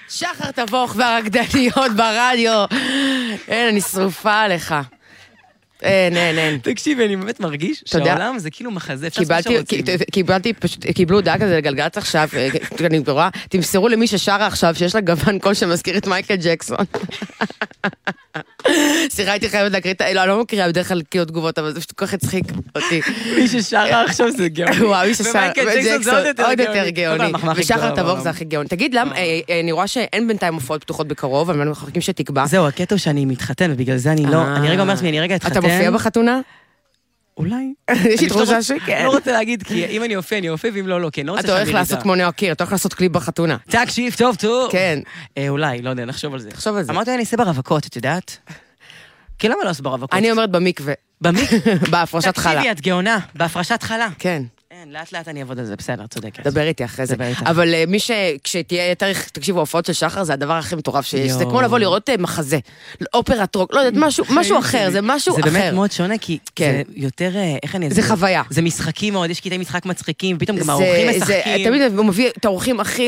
שחר תבוך והרקדניות ברדיו. אין, אני שרופה עליך. אין. תקשיבי, אני באמת מרגיש שהעולם זה כאילו מחזה. קיבלו דעה כזה לגלגלצ עכשיו, אני רואה, תמסרו למי ששרה עכשיו, שיש לה גוון קול שמזכיר את מייקל ג'קסון. סליחה, הייתי חייבת להקריא את... לא, אני לא מקריאה בדרך כלל כאילו תגובות, אבל זה פשוט כל כך הצחיק אותי. מי ששרה עכשיו זה גאוני. וואו, מי ששרה, ג'קסון עוד יותר גאוני. ושחר תבוך זה הכי גאוני. תגיד, למה, אני רואה שאין בינתיים הופעות פתוחות בקרוב, אבל אנחנו מחכים שתקבע. זהו, הקטע שאני מתחתן, ובגלל זה אני לא... אני רגע אומרת לי, אני רגע אתחתן. אתה מופיע בחתונה? אולי. יש לי תחושה שכן. לא רוצה להגיד, כי אם אני אופיע, אני אופיע, ואם לא, כן. אתה הולך לעשות כמו נאוקיר, אתה הולך לעשות קליפ בחתונה. תקשיב, טוב. כן. אולי, לא יודע, נחשוב על זה. תחשוב על זה. אמרתי, אני אעשה ברווקות, את יודעת? כי למה לא עושה ברווקות? אני אומרת במקווה. בהפרשת חלה. תקשיבי, את גאונה, בהפרשת חלה. כן. לאט לאט אני אעבוד על זה, בסדר, צודקת. דבר איתי אחרי זה. אבל כשתהיה תאריך, תקשיבו, ההופעות של שחר זה הדבר הכי מטורף שיש. זה כמו לבוא לראות מחזה, אופרת רוק, לא יודעת, משהו אחר, זה משהו אחר. זה באמת מאוד שונה, כי זה יותר, איך אני אסביר? זה חוויה. זה משחקים מאוד, יש קטעי משחק מצחיקים, פתאום גם האורחים משחקים. תמיד הוא מביא את האורחים הכי